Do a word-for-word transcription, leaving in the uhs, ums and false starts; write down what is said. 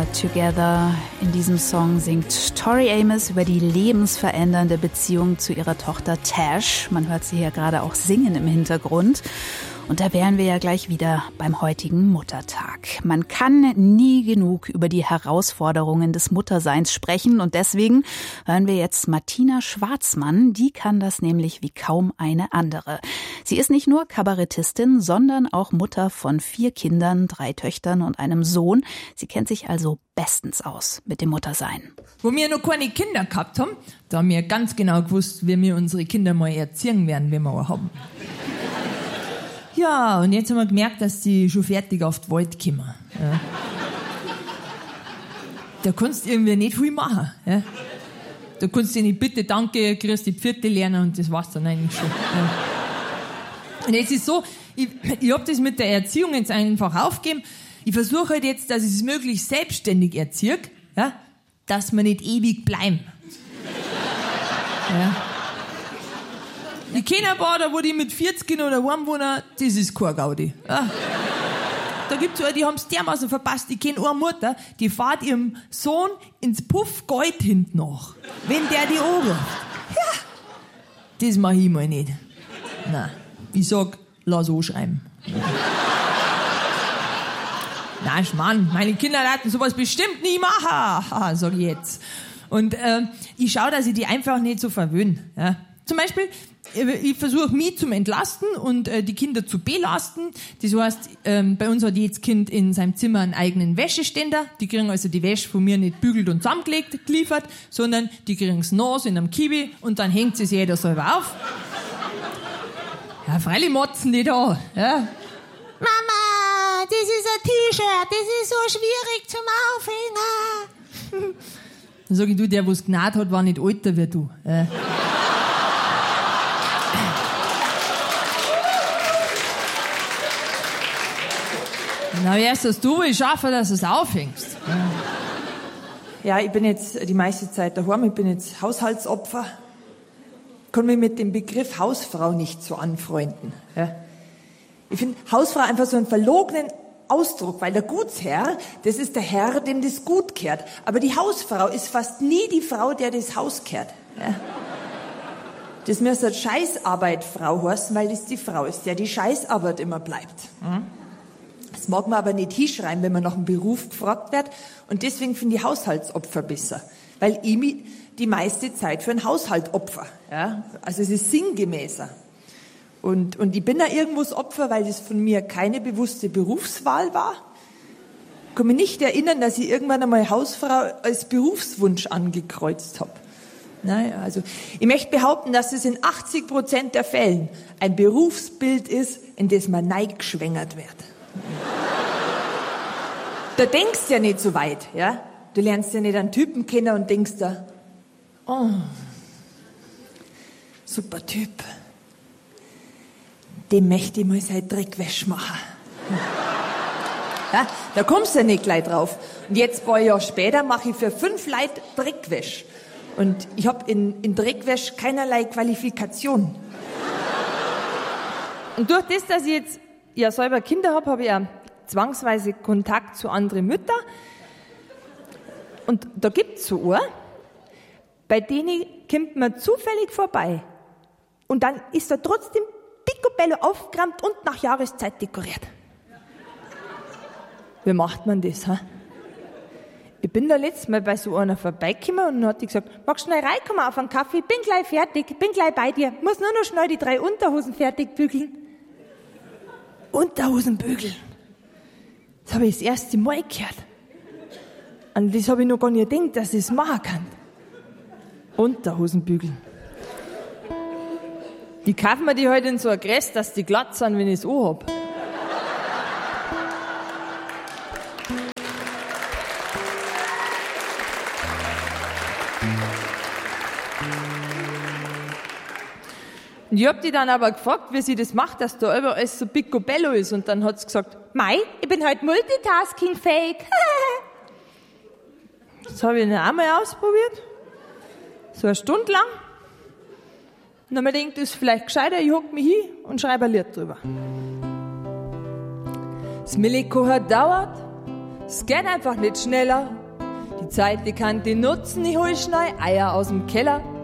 Together. In diesem Song singt Tori Amos über die lebensverändernde Beziehung zu ihrer Tochter Tash. Man hört sie hier gerade auch singen im Hintergrund. Und da wären wir ja gleich wieder beim heutigen Muttertag. Man kann nie genug über die Herausforderungen des Mutterseins sprechen. Und deswegen hören wir jetzt Martina Schwarzmann. Die kann das nämlich wie kaum eine andere. Sie ist nicht nur Kabarettistin, sondern auch Mutter von vier Kindern, drei Töchtern und einem Sohn. Sie kennt sich also bestens aus mit dem Muttersein. Wo wir noch keine Kinder gehabt haben, da haben wir ganz genau gewusst, wie wir unsere Kinder mal erziehen werden, wenn wir auch haben. Ja, und jetzt haben wir gemerkt, dass die schon fertig auf die Welt kommen. Ja. Da kannst du irgendwie nicht viel machen. Ja. Da kannst du nicht bitte, danke, kriegst die Pfiate lernen und das war's dann eigentlich schon. Ja. Und jetzt ist so, ich, ich hab das mit der Erziehung jetzt einfach aufgegeben. Ich versuche halt jetzt, dass ich es möglichst selbstständig erziehe, ja, dass wir nicht ewig bleiben. Ja. Ich kenne ein paar, da wo die mit vierzig oder heim wohnen, das ist kein Gaudi. Ja. Da gibt's auch, die haben's dermaßen verpasst. Ich kenne eine Mutter, die fährt ihrem Sohn ins Puff Gold hinten nach, wenn der die anruft. Ja. Das mach ich mal nicht. Nein. Ich sag, lass anschreiben. Nein, Schmarrn, meine Kinder hatten sowas bestimmt nie machen, sag ich jetzt. Und äh, ich schaue, dass ich die einfach nicht so verwöhne. Ja. Zum Beispiel, ich versuche mich zum Entlasten und äh, die Kinder zu belasten. Das heißt, ähm, bei uns hat jedes Kind in seinem Zimmer einen eigenen Wäscheständer. Die kriegen also die Wäsche von mir nicht bügelt und zusammengelegt geliefert, sondern die kriegen es nass in einem Kiwi und dann hängt es jeder selber auf. Ja, freilich motzen die da. Ja. Mama, das ist ein T-Shirt, das ist so schwierig zum Aufhängen. Dann sag ich, du, der, was Gnade hat, war nicht älter wie du. Ja. Na, wie erst dass du wohl schaffen, dass du es aufhängst. Ja, ich bin jetzt die meiste Zeit daheim, ich bin jetzt Haushaltsopfer. Kann mich mit dem Begriff Hausfrau nicht so anfreunden. Ja. Ich finde Hausfrau einfach so einen verlogenen Ausdruck, weil der Gutsherr, das ist der Herr, dem das Gut kehrt. Aber die Hausfrau ist fast nie die Frau, der das Haus kehrt. Ja. Das müsste Scheißarbeitfrau heißen, weil das die Frau ist, der die Scheißarbeit immer bleibt. Mhm. Das mag man aber nicht hinschreiben, wenn man nach einem Beruf gefragt wird. Und deswegen finde ich Haushaltsopfer besser. Weil ich mich die meiste Zeit für einen Haushalt opfer. Ja? Also es ist sinngemäßer. Und, und ich bin da irgendwo das Opfer, weil das von mir keine bewusste Berufswahl war. Ich kann mich nicht erinnern, dass ich irgendwann einmal Hausfrau als Berufswunsch angekreuzt habe. Naja, also ich möchte behaupten, dass es in achtzig Prozent der Fällen ein Berufsbild ist, in das man neigeschwängert wird. Da denkst du ja nicht so weit, ja? Du lernst ja nicht einen Typen kennen und denkst da, oh, super Typ. Dem möchte ich mal seine Dreckwäsche machen. Ja, da kommst du ja nicht gleich drauf. Und jetzt, ein paar Jahre später, mache ich für fünf Leute Dreckwäsche. Und ich habe in, in Dreckwäsche keinerlei Qualifikation. Und durch das, dass ich jetzt ja selber Kinder habe, habe ich ja zwangsweise Kontakt zu anderen Müttern. Und da gibt's so eine, bei denen kommt man zufällig vorbei. Und dann ist er trotzdem picobello aufgeräumt und nach Jahreszeit dekoriert. Wie macht man das, ha? Ich bin da letztes Mal bei so einer vorbeigekommen und dann hat die gesagt, magst du schnell reinkommen auf einen Kaffee? Bin gleich fertig, bin gleich bei dir. Muss nur noch schnell die drei Unterhosen fertig bügeln. Unterhosenbügeln. Das habe ich das erste Mal gehört. An das habe ich noch gar nicht gedacht, dass ich es machen kann. Unterhosenbügeln. Die kaufen mir die halt in so ein Gräs, dass die glatt sind, wenn ich es anhab. Und ich hab die dann aber gefragt, wie sie das macht, dass da überall alles so picobello ist. Und dann hat sie gesagt, Mei, ich bin halt multitaskingfähig. Das habe ich dann auch mal ausprobiert. So eine Stunde lang. Und dann habe ich gedacht, das ist vielleicht gescheiter, ich hock mich hin und schreibe ein Lied drüber. Das Milliko hat dauert, es geht einfach nicht schneller. Die Zeit, die kann die nutzen, ich hol schnell Eier aus dem Keller.